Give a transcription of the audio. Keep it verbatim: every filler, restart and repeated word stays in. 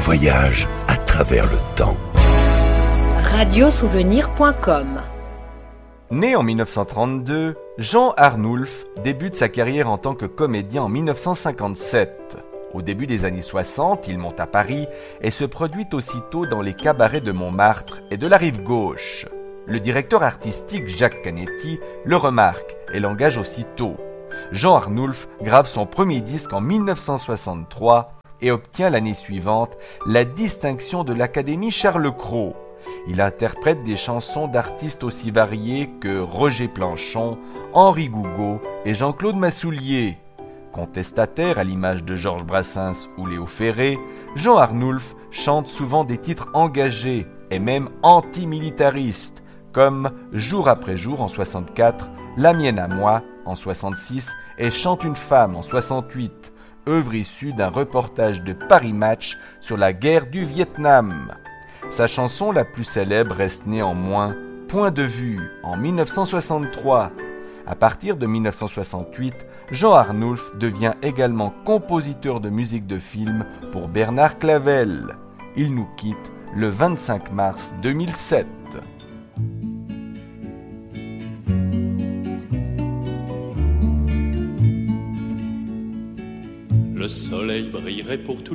voyage à travers le temps. radiosouvenir point com. Né en mille neuf cent trente-deux, Jean Arnulf débute sa carrière en tant que comédien en mille neuf cent cinquante-sept. Au début des années soixante, il monte à Paris et se produit aussitôt dans les cabarets de Montmartre et de la Rive-Gauche. Le directeur artistique Jacques Canetti le remarque et l'engage aussitôt. Jean Arnulf grave son premier disque en mille neuf cent soixante-trois et obtient l'année suivante la distinction de l'Académie Charles-Cros. Il interprète des chansons d'artistes aussi variés que Roger Planchon, Henri Gougaud et Jean-Claude Massoulier. Contestataire à l'image de Georges Brassens ou Léo Ferré, Jean Arnulf chante souvent des titres engagés et même antimilitaristes, comme Jour après jour en soixante-quatre, La mienne à moi en soixante-six et Chante une femme en soixante-huit, œuvre issue d'un reportage de Paris Match sur la guerre du Vietnam. Sa chanson la plus célèbre reste néanmoins Point de vue en mille neuf cent soixante-trois. À partir de mille neuf cent soixante-huit, Jean Arnulf devient également compositeur de musique de film pour Bernard Clavel. Il nous quitte le vingt-cinq mars deux mille sept. Le soleil brillerait pour tout le